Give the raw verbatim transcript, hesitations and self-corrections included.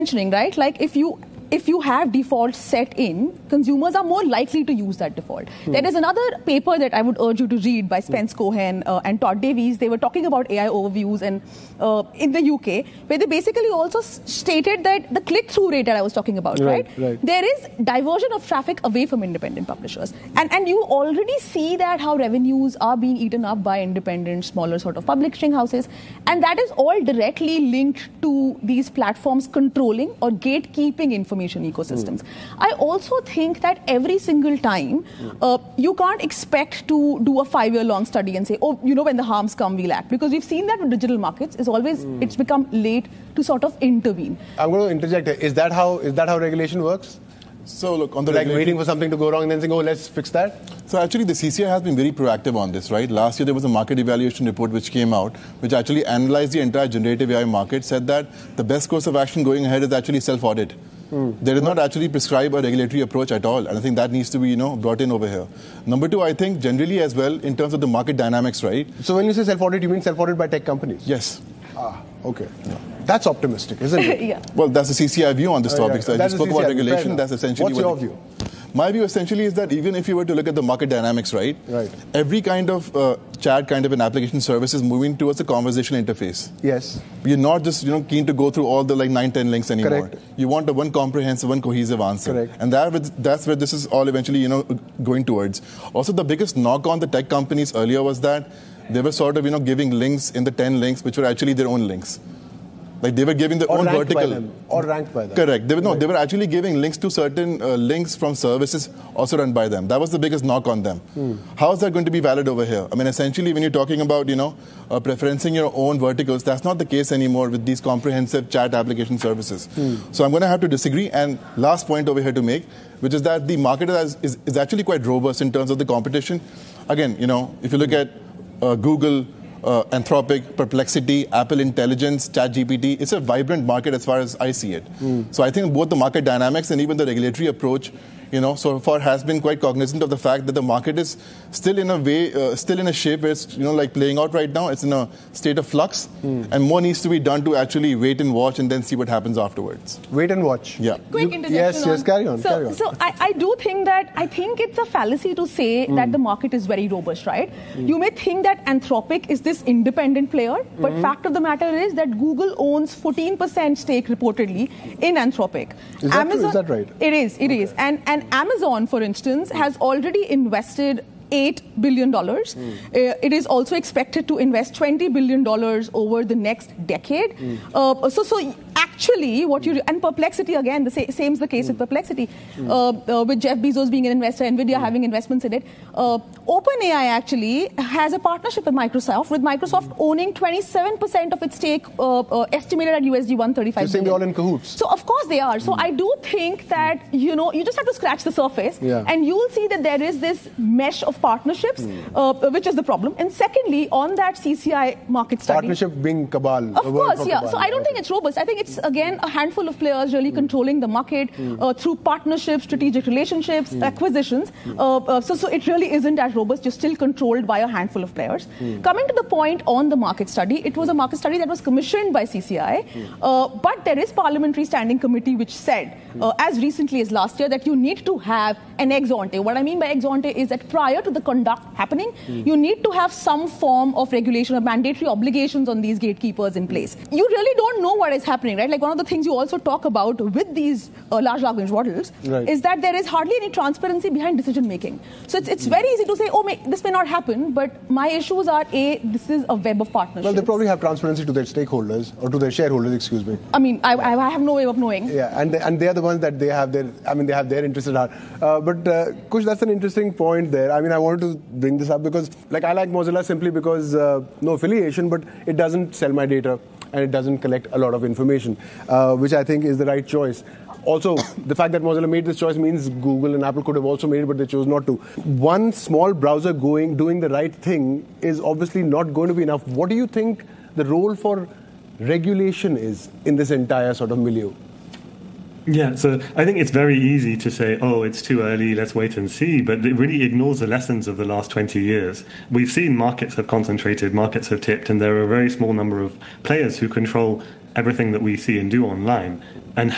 mentioning, right? Like if you if you have defaults set in, consumers are more likely to use that default. Hmm. There is another paper that I would urge you to read by Spence hmm. Cohen uh, and Todd Davies. They were talking about A I overviews and uh, in the U K, where they basically also s- stated that the click-through rate that I was talking about, right, right? right. There is diversion of traffic away from independent publishers. And, and you already see that how revenues are being eaten up by independent, smaller sort of publishing houses. And that is all directly linked to these platforms controlling or gatekeeping information ecosystems. Mm. I also think that every single time mm. uh, you can't expect to do a five-year-long study and say, oh, you know, when the harms come, we'll act. Because we've seen that with digital markets, is always mm. it's become late to sort of intervene. I'm going to interject here. Is that how is that how regulation works? So look, on the like waiting for something to go wrong and then saying, oh, let's fix that? So actually the C C I has been very proactive on this, right? Last year there was a market evaluation report which came out, which actually analyzed the entire generative A I market, said that the best course of action going ahead is actually self-audit. Mm. There is not actually prescribed a regulatory approach at all. And I think that needs to be, you know, brought in over here. Number two, I think generally as well, in terms of the market dynamics, right? So when you say self-audit, you mean self-audit by tech companies? Yes. Ah, okay. Yeah. That's optimistic, isn't it? yeah. Well, that's the C C I view on this uh, topic. Yeah. So I just spoke about regulation. That's essentially What's what your view? My view essentially is that even if you were to look at the market dynamics, right? Right. Every kind of uh, chat kind of an application service is moving towards a conversational interface. Yes. You're not just, you know, keen to go through all the like nine, ten links anymore. Correct. You want a one comprehensive, one cohesive answer. Correct. And that, that's where this is all eventually, you know, going towards. Also, the biggest knock on the tech companies earlier was that they were sort of, you know, giving links in the ten links, which were actually their own links. Like they were giving their or own ranked vertical. By them. Or ranked by them. Correct. They were, no, right. they were actually giving links to certain uh, links from services also run by them. That was the biggest knock on them. Hmm. How is that going to be valid over here? I mean, essentially, when you're talking about, you know, uh, preferencing your own verticals, that's not the case anymore with these comprehensive chat application services. Hmm. So I'm going to have to disagree. And last point over here to make, which is that the market is, is, is actually quite robust in terms of the competition. Again, you know, if you look at uh, Google, Uh, Anthropic, Perplexity, Apple Intelligence, ChatGPT. It's a vibrant market as far as I see it. Mm. So I think both the market dynamics and even the regulatory approach, you know, so far has been quite cognizant of the fact that the market is still in a way, uh, still in a shape where it's, you know, like playing out right now. It's in a state of flux, mm. and more needs to be done to actually wait and watch and then see what happens afterwards. Wait and watch. Yeah. Quick you, interjection. Yes, yes, carry on. So, carry on. so I, I do think that, I think it's a fallacy to say mm. that the market is very robust, right? Mm. You may think that Anthropic is this independent player, but mm-hmm. fact of the matter is that Google owns fourteen percent stake reportedly in Anthropic. Is that Amazon, true? Is that right? It is, it okay. is. And, and Amazon, for instance, has already invested eight billion dollars. Mm. Uh, it is also expected to invest twenty billion dollars over the next decade. Mm. Uh, so, so actually, what you... And Perplexity, again, the sa- same is the case mm. with Perplexity. Mm. Uh, uh, with Jeff Bezos being an investor, NVIDIA mm. having investments in it. Uh, OpenAI actually has a partnership with Microsoft, with Microsoft mm. owning twenty-seven percent of its stake, uh, uh, estimated at U S D one hundred thirty-five billion. You're saying they're all in cahoots. So, of course they are. So, mm. I do think that, you know, you just have to scratch the surface yeah. and you will see that there is this mesh of partnerships, mm. uh, which is the problem. And secondly, on that C C I market study... Partnership being cabal. Of course, yeah. Cabal. So I don't think it's robust. I think it's, again, a handful of players really mm. controlling the market mm. uh, through partnerships, strategic relationships, mm. acquisitions. Mm. Uh, uh, so, so it really isn't as robust. You're still controlled by a handful of players. Mm. Coming to the point on the market study, it was a market study that was commissioned by C C I. Mm. Uh, but there is Parliamentary Standing Committee which said, uh, as recently as last year, that you need to have an ex ante. What I mean by ex ante is that prior to the conduct happening, mm. you need to have some form of regulation or mandatory obligations on these gatekeepers in place. You really don't know what is happening, right? Like one of the things you also talk about with these uh, large language models right. is that there is hardly any transparency behind decision making. So it's, it's mm. very easy to say, oh, may, this may not happen, but my issues are, A, this is a web of partnerships. Well, they probably have transparency to their stakeholders or to their shareholders, excuse me. I mean, I, I have no way of knowing. Yeah, and they, and they are the ones that they have their, I mean, they have their interests at heart. Uh, but, uh, Kush, that's an interesting point there. I mean, I wanted to bring this up because, like, I like Mozilla simply because, uh, no affiliation, but it doesn't sell my data and it doesn't collect a lot of information, uh, which I think is the right choice. Also, the fact that Mozilla made this choice means Google and Apple could have also made it, but they chose not to. One small browser going doing the right thing is obviously not going to be enough. What do you think the role for regulation is in this entire sort of milieu? Yeah, so I think it's very easy to say, oh, it's too early, let's wait and see, but it really ignores the lessons of the last twenty years. We've seen markets have concentrated, markets have tipped, and there are a very small number of players who control everything that we see and do online. And